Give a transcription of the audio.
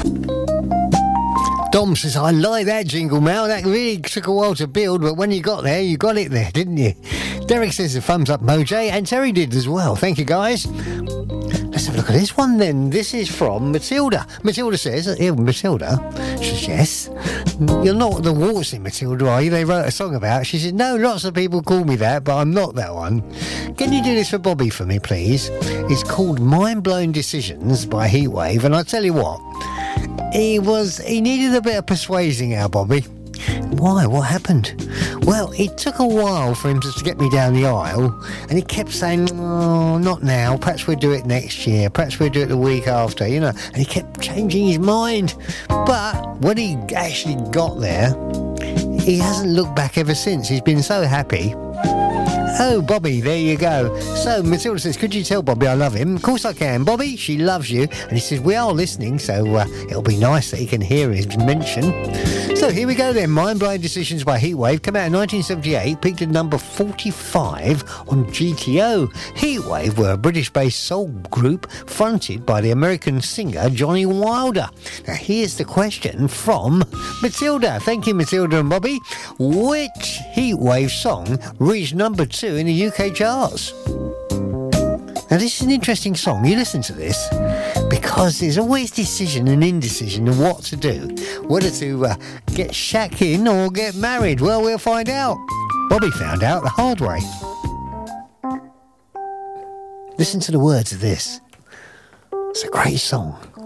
Dom says, I like that jingle, Mel. That really took a while to build, but when you got there, you got it there, didn't you? Derek says a thumbs up, Moj, and Terry did as well. Thank you, guys. Let's have a look at this one then. This is from Matilda. Matilda says, Matilda? She says, yes. You're not the waltzing Matilda, are you? They wrote a song about it. She said, no, lots of people call me that, but I'm not that one. Can you do this for Bobby for me, please? It's called Mind-Blowing Decisions by Heatwave, and I tell you what, he needed a bit of persuading out, Bobby. Why? What happened? Well, it took a while for him to get me down the aisle, and he kept saying, oh, not now, perhaps we'll do it next year, perhaps we'll do it the week after, you know, and he kept changing his mind. But when he actually got there, he hasn't looked back ever since. He's been so happy. Oh, Bobby, there you go. So, Matilda says, could you tell Bobby I love him? Of course I can. Bobby, she loves you. And he says, we are listening, so it'll be nice that he can hear his mention. So, here we go then. Mind-Blowing Decisions by Heatwave came out in 1978, peaked at number 45 on GTO. Heatwave were a British-based soul group fronted by the American singer Johnny Wilder. Now, here's the question from Matilda. Thank you, Matilda and Bobby. Which Heatwave song reached number 2 in the UK charts? Now, this is an interesting song. You listen to this, because there's always decision and indecision of what to do. Whether to get Shaq in or get married. Well, we'll find out. Bobby found out the hard way. Listen to the words of this. It's a great song.